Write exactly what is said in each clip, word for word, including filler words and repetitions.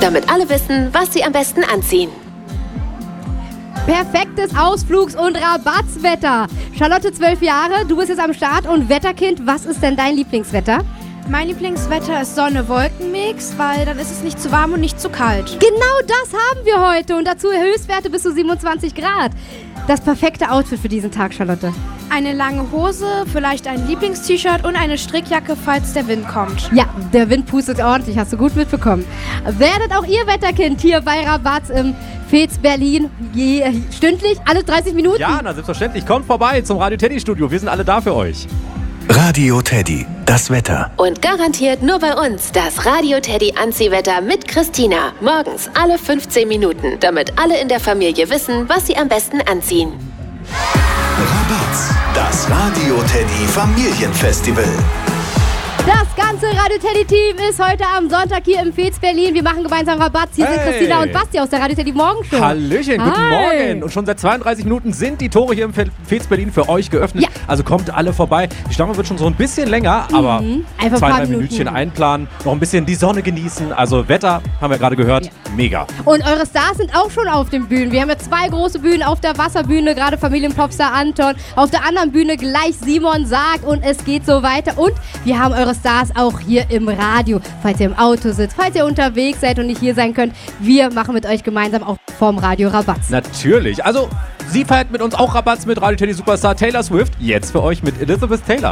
damit alle wissen, was sie am besten anziehen. Perfektes Ausflugs- und Rabattswetter. Charlotte, zwölf Jahre, du bist jetzt am Start und Wetterkind. Was ist denn dein Lieblingswetter? Mein Lieblingswetter ist Sonne-Wolken-Mix, weil dann ist es nicht zu warm und nicht zu kalt. Genau das haben wir heute und dazu Höchstwerte bis zu siebenundzwanzig Grad. Das perfekte Outfit für diesen Tag, Charlotte. Eine lange Hose, vielleicht ein Lieblings-T-Shirt und eine Strickjacke, falls der Wind kommt. Ja, der Wind pustet ordentlich, hast du gut mitbekommen. Werdet auch ihr Wetterkind hier bei Rabatz im Fez Berlin je, stündlich, alle dreißig Minuten. Ja, na selbstverständlich. Kommt vorbei zum Radio Teddy Studio. Wir sind alle da für euch. Radio Teddy, das Wetter. Und garantiert nur bei uns das Radio Teddy Anziehwetter mit Christina. Morgens alle fünfzehn Minuten, damit alle in der Familie wissen, was sie am besten anziehen. Rabatz, das Radio Teddy Familienfestival. Das ganze Radio Teddy Team ist heute am Sonntag hier im Fez Berlin. Wir machen gemeinsam Rabatz. Hier sind Hey. Christina und Basti aus der Radio Teddy Morgenshow. Hallöchen, guten Hi. Morgen. Und schon seit zweiunddreißig Minuten sind die Tore hier im Fez Berlin für euch geöffnet. Ja. Also kommt alle vorbei. Die Schlange wird schon so ein bisschen länger, aber Mhm. Einfach zwei, ein paar drei Minuten. Minütchen einplanen, noch ein bisschen die Sonne genießen. Also Wetter, haben wir gerade gehört, Ja. mega. Und eure Stars sind auch schon auf den Bühnen. Wir haben ja zwei große Bühnen auf der Wasserbühne, gerade Familienpopstar Anton. Auf der anderen Bühne gleich Simon Sarg und es geht so weiter. Und wir haben eure Stars auch hier im Radio. Falls ihr im Auto sitzt, falls ihr unterwegs seid und nicht hier sein könnt, wir machen mit euch gemeinsam auch vorm Radio Rabatz. Natürlich. Also, sie feiert mit uns auch Rabatz mit Radio Teddy Superstar Taylor Swift. Jetzt für euch mit Elizabeth Taylor.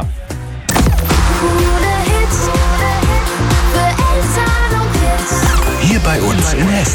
Hier bei uns in Hessen.